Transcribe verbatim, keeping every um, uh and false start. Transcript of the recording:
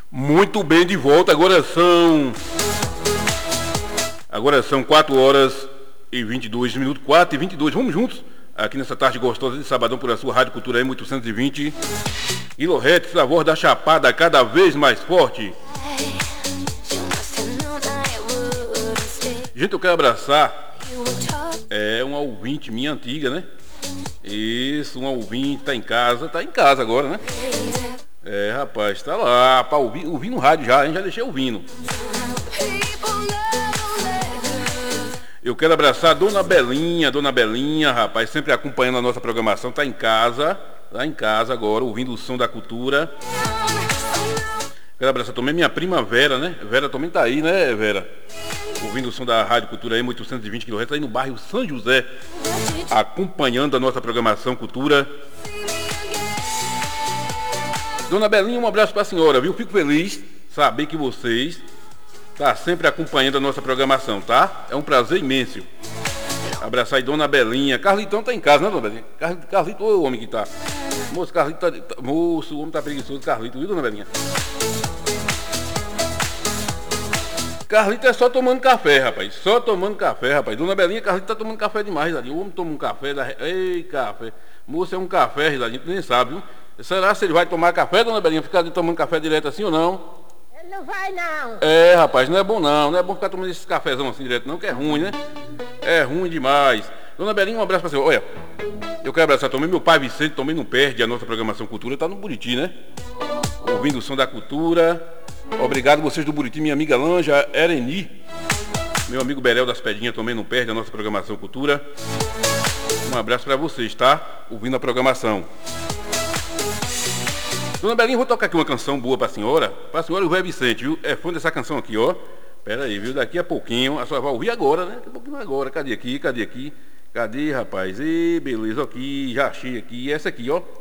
Muito bem, de volta. Agora são Agora são quatro horas e vinte e dois minutos, quatro e vinte e dois. Vamos juntos aqui nessa tarde gostosa de sabadão por a sua Rádio Cultura M oitocentos e vinte quilohertz, a voz da Chapada cada vez mais forte. Gente, eu quero abraçar é uma ouvinte minha antiga, né? Isso, uma ouvinte, tá em casa, tá em casa agora, né? É, rapaz, tá lá, pra ouvir, ouvindo no rádio já, hein? Já deixei ouvindo. Eu quero abraçar a Dona Belinha, Dona Belinha, rapaz, sempre acompanhando a nossa programação, tá em casa, tá em casa agora, ouvindo o som da cultura. Quero abraçar também minha prima Vera, né? Vera também tá aí, né, Vera? Ouvindo o som da Rádio Cultura M oitocentos e vinte quilohertz, aí no bairro São José, acompanhando a nossa programação Cultura. Dona Belinha, um abraço para a senhora, viu? Fico feliz saber que vocês tá sempre acompanhando a nossa programação, tá? É um prazer imenso. Abraçar aí Dona Belinha. Carlitão tá em casa, né, Dona Belinha? Carlito, Carlito, ô homem que tá. Moço, Carlito tá, tá... Moço, o homem tá preguiçoso, Carlito, viu, Dona Belinha? Carlito é só tomando café, rapaz. Só tomando café, rapaz. Dona Belinha, Carlito tá tomando café demais, Risadinho. O homem toma um café da... Ei, café. Moço, é um café, Risadinho, tu nem sabe, viu? Será se ele vai tomar café, Dona Belinha? Ficar ali tomando café direto assim ou não? Ele não vai, não. É, rapaz, não é bom não. Não é bom ficar tomando esses cafezão assim direto não, que é ruim, né? É ruim demais. Dona Belinha, um abraço pra você. Olha, eu quero abraçar também meu pai Vicente, também não perde a nossa programação Cultura, tá no Buriti, né? Ouvindo o som da cultura. Obrigado vocês do Buriti, minha amiga Lanja, Ereni. Meu amigo Berel das Pedrinhas também não perde a nossa programação Cultura. Um abraço pra vocês, tá? Ouvindo a programação. Dona Belinha, vou tocar aqui uma canção boa pra senhora. Pra senhora e o Zé Vicente, viu? É fã dessa canção aqui, ó. Pera aí, viu? Daqui a pouquinho, a senhora vai ouvir agora, né? Daqui a pouquinho agora. Cadê aqui? Cadê aqui? Cadê, rapaz? E beleza, aqui, já achei aqui. Essa aqui, ó.